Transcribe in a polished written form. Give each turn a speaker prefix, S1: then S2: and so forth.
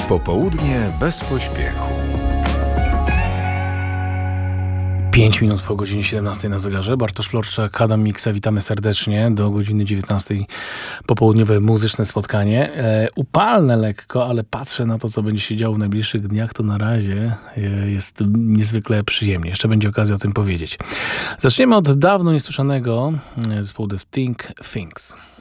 S1: Popołudnie bez pośpiechu.
S2: 5 minut po godzinie 17 na zegarze. Bartosz Florczak, Adam Miksa. Witamy serdecznie do godziny 19. Popołudniowe muzyczne spotkanie. Upalne lekko, ale patrzę na to, co będzie się działo w najbliższych dniach, to na razie jest niezwykle przyjemnie. Jeszcze będzie okazja o tym powiedzieć. Zaczniemy od dawno niesłyszanego zespołu The Think Things.